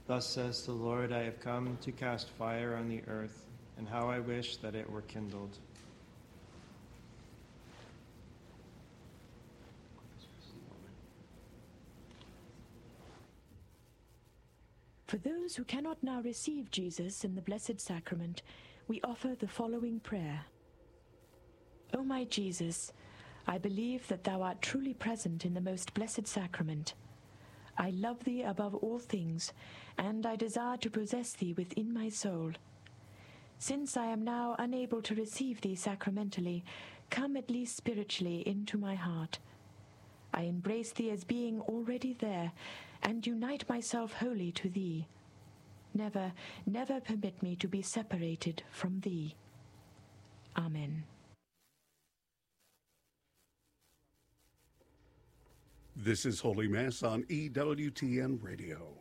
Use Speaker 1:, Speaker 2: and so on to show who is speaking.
Speaker 1: Thus says the Lord, I have come to cast fire on the earth, and how I wish that it were kindled.
Speaker 2: For those who cannot now receive Jesus in the Blessed Sacrament, we offer the following prayer. O my Jesus, I believe that thou art truly present in the most blessed sacrament. I love thee above all things, and I desire to possess thee within my soul. Since I am now unable to receive thee sacramentally, come at least spiritually into my heart. I embrace thee as being already there, and unite myself wholly to thee. Never, never permit me to be separated from thee. Amen.
Speaker 3: This is Holy Mass on EWTN Radio.